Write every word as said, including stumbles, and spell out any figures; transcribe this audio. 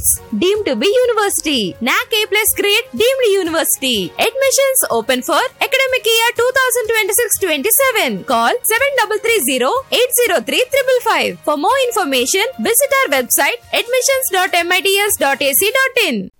College, deemed to be university. N A C A plus grade, deemed university. Admissions open for academic year twenty twenty-six twenty-seven. Call seven three three zero eight zero three five five five. For more information, visit our website admissions dot mits dot a c dot in.